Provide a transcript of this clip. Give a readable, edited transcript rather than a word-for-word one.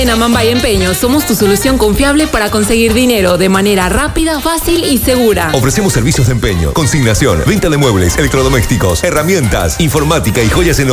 En Amambay Empeños somos tu solución confiable para conseguir dinero de manera rápida, fácil y segura. Ofrecemos servicios de empeño, consignación, venta de muebles, electrodomésticos, herramientas, informática y joyas en